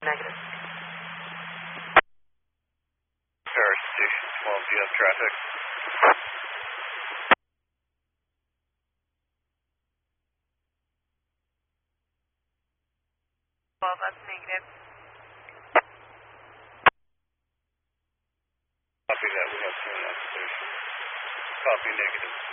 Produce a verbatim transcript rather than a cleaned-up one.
Negative. Paris Station twelve, do you have traffic? twelve, that's negative. Copy that, we have someone at the station. Copy negative.